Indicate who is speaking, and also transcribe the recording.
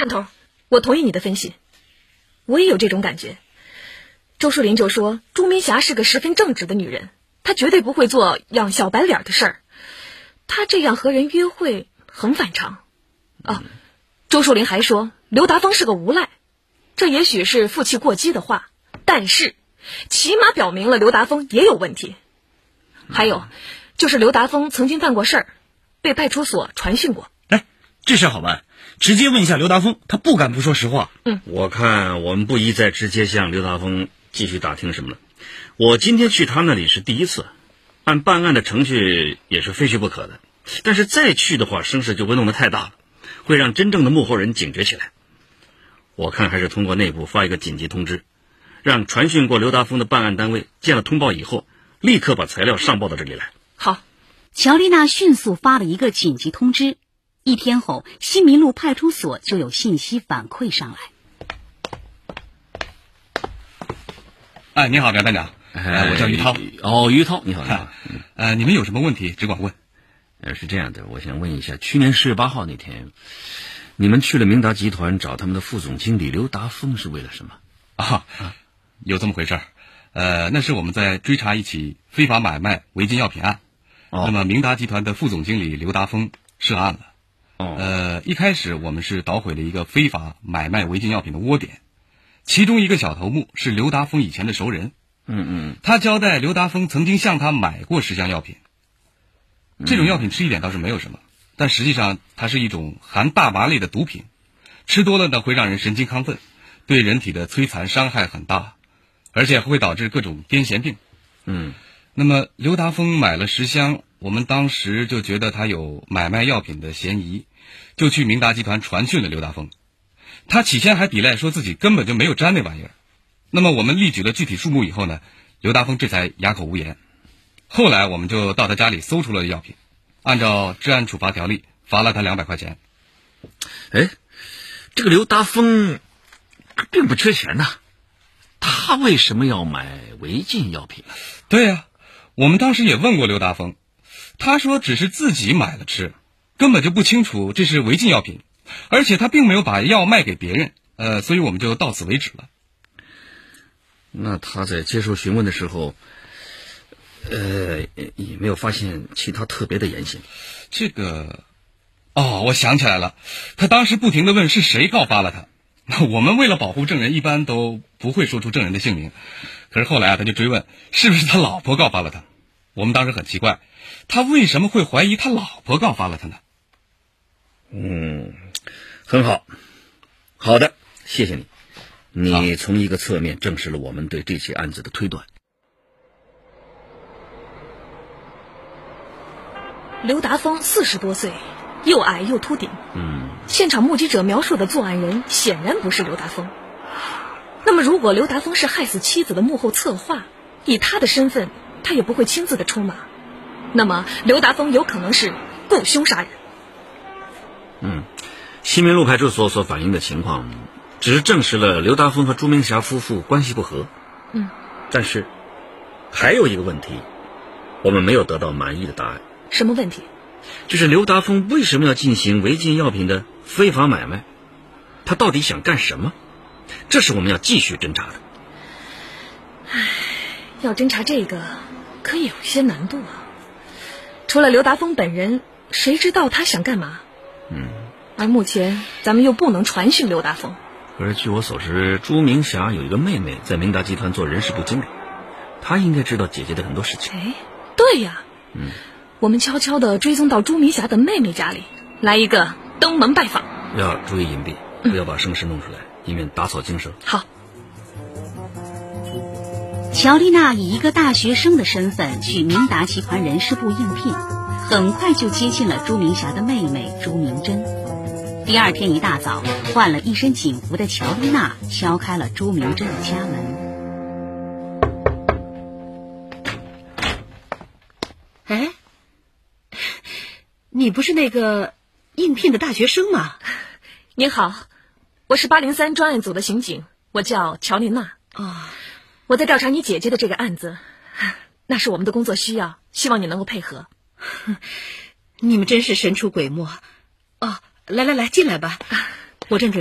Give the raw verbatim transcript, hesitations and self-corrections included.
Speaker 1: 探头，我同意你的分析，我也有这种感觉。周树林就说朱明霞是个十分正直的女人，她绝对不会做养小白脸的事儿，她这样和人约会很反常啊。周树林还说刘达峰是个无赖，这也许是负气过激的话，但是起码表明了刘达峰也有问题。还有就是刘达峰曾经干过事儿，被派出所传讯过。
Speaker 2: 哎，这事好办，直接问一下刘达峰，他不敢不说实话。
Speaker 1: 嗯，
Speaker 3: 我看我们不宜再直接向刘达峰继续打听什么了。我今天去他那里是第一次，按办案的程序也是非去不可的，但是再去的话声势就会弄得太大了，会让真正的幕后人警觉起来。我看还是通过内部发一个紧急通知，让传讯过刘达峰的办案单位见了通报以后，立刻把材料上报到这里来。
Speaker 1: 好，
Speaker 4: 乔丽娜迅速发了一个紧急通知，一天后新民路派出所就有信息反馈上来。
Speaker 5: 哎，你好，梁站长，呃，我叫于涛。
Speaker 3: 哦，于涛，你好，你好。
Speaker 5: 呃，你们有什么问题只管问。
Speaker 3: 呃，是这样的，我想问一下，去年十月八号那天，你们去了明达集团找他们的副总经理刘达峰是为了什么？
Speaker 5: 啊，有这么回事儿。呃，那是我们在追查一起非法买卖违禁药品案。哦。那么明达集团的副总经理刘达峰涉案了。哦。呃，一开始我们是捣毁了一个非法买卖违禁药品的窝点，其中一个小头目是刘达峰以前的熟人。
Speaker 3: 嗯嗯。
Speaker 5: 他交代刘达峰曾经向他买过十箱药品。这种药品吃一点倒是没有什么，但实际上它是一种含大麻类的毒品，吃多了呢会让人神经亢奋，对人体的摧残伤害很大，而且会导致各种癫痫病。
Speaker 3: 嗯，
Speaker 5: 那么刘达峰买了十箱，我们当时就觉得他有买卖药品的嫌疑，就去明达集团传讯了刘达峰。他起先还抵赖说自己根本就没有沾那玩意儿。那么我们列举了具体数目以后呢，刘达峰这才哑口无言。后来我们就到他家里搜出了药品，按照治安处罚条例罚了他两百块钱。
Speaker 3: 哎，这个刘达峰并不缺钱呐，他为什么要买违禁药品呢？
Speaker 5: 对呀、啊，我们当时也问过刘达峰，他说只是自己买了吃，根本就不清楚这是违禁药品，而且他并没有把药卖给别人，呃，所以我们就到此为止了。
Speaker 3: 那他在接受询问的时候，呃，也没有发现其他特别的言行。
Speaker 5: 这个，哦，我想起来了，他当时不停地问是谁告发了他。我们为了保护证人，一般都不会说出证人的姓名。可是后来啊，他就追问是不是他老婆告发了他。我们当时很奇怪，他为什么会怀疑他老婆告发了他呢？
Speaker 3: 嗯，很好，好的，谢谢你。你从一个侧面证实了我们对这起案子的推断。
Speaker 1: 刘达峰四十多岁，又矮又秃顶。
Speaker 3: 嗯，
Speaker 1: 现场目击者描述的作案人显然不是刘达峰。那么，如果刘达峰是害死妻子的幕后策划，以他的身份，他也不会亲自的出马。那么，刘达峰有可能是雇凶杀人。
Speaker 3: 嗯，西民路派出所所反映的情况，只是证实了刘达峰和朱明霞夫妇关系不和。
Speaker 1: 嗯，
Speaker 3: 但是还有一个问题，我们没有得到满意的答案。
Speaker 1: 什么问题？
Speaker 3: 就是刘达峰为什么要进行违禁药品的非法买卖？他到底想干什么？这是我们要继续侦查的。
Speaker 1: 唉，要侦查这个，可有些难度啊。除了刘达峰本人，谁知道他想干嘛？
Speaker 3: 嗯。
Speaker 1: 而目前，咱们又不能传讯刘达峰。
Speaker 3: 可是据我所知，朱明霞有一个妹妹在明达集团做人事部经理，她应该知道姐姐的很多事情。
Speaker 1: 哎，对呀。
Speaker 3: 嗯。
Speaker 1: 我们悄悄地追踪到朱明霞的妹妹家里，来一个登门拜访。
Speaker 3: 要注意隐蔽，不要把声势弄出来，以免打草惊蛇。
Speaker 1: 好。
Speaker 4: 乔丽娜以一个大学生的身份去明达集团人事部应聘，很快就接近了朱明霞的妹妹朱明珍。第二天一大早，换了一身警服的乔丽娜敲开了朱明珍的家门。
Speaker 6: 哎，你不是那个应聘的大学生吗？
Speaker 1: 您好，我是八零三专案组的刑警，我叫乔丽娜。
Speaker 6: 哦，
Speaker 1: 我在调查你姐姐的这个案子，那是我们的工作需要，希望你能够配合。
Speaker 6: 你们真是神出鬼没。哦，来来来，进来吧，我正准